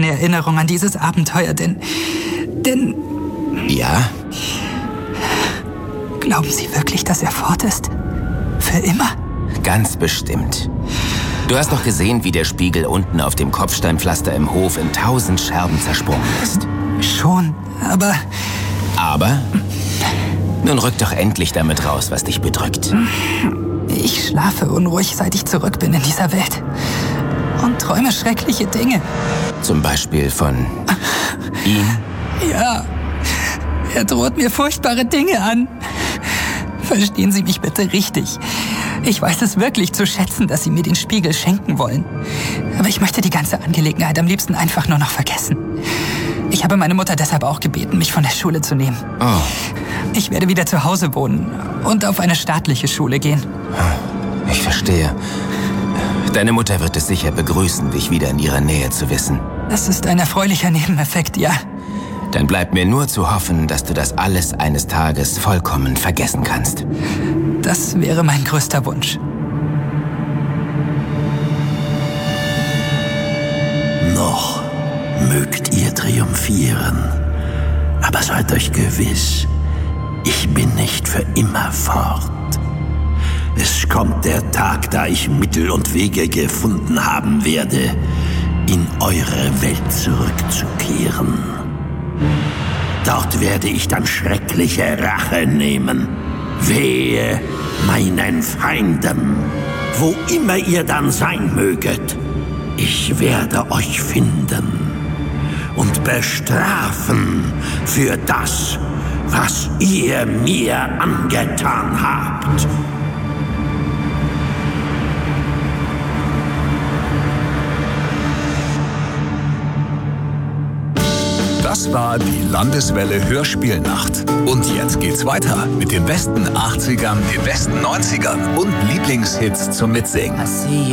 keine Erinnerung an dieses Abenteuer, denn... Ja? Glauben Sie wirklich, dass er fort ist? Für immer? Ganz bestimmt. Du hast doch gesehen, wie der Spiegel unten auf dem Kopfsteinpflaster im Hof in 1000 Scherben zersprungen ist. Schon, aber... Aber? Nun rück doch endlich damit raus, was dich bedrückt. Ich schlafe unruhig, seit ich zurück bin in dieser Welt. Und träume schreckliche Dinge. Zum Beispiel von ihm? Ja, er droht mir furchtbare Dinge an. Verstehen Sie mich bitte richtig. Ich weiß es wirklich zu schätzen, dass Sie mir den Spiegel schenken wollen. Aber ich möchte die ganze Angelegenheit am liebsten einfach nur noch vergessen. Ich habe meine Mutter deshalb auch gebeten, mich von der Schule zu nehmen. Oh. Ich werde wieder zu Hause wohnen und auf eine staatliche Schule gehen. Ich verstehe. Deine Mutter wird es sicher begrüßen, dich wieder in ihrer Nähe zu wissen. Das ist ein erfreulicher Nebeneffekt, ja. Dann bleibt mir nur zu hoffen, dass du das alles eines Tages vollkommen vergessen kannst. Das wäre mein größter Wunsch. Noch mögt ihr triumphieren, aber seid euch gewiss, ich bin nicht für immer fort. Es kommt der Tag, da ich Mittel und Wege gefunden haben werde, in eure Welt zurückzukehren. Dort werde ich dann schreckliche Rache nehmen. Wehe meinen Feinden, wo immer ihr dann sein möget. Ich werde euch finden und bestrafen für das, was ihr mir angetan habt. Das war die Landeswelle Hörspielnacht. Und jetzt geht's weiter mit den besten 80ern, den besten 90ern und Lieblingshits zum Mitsingen.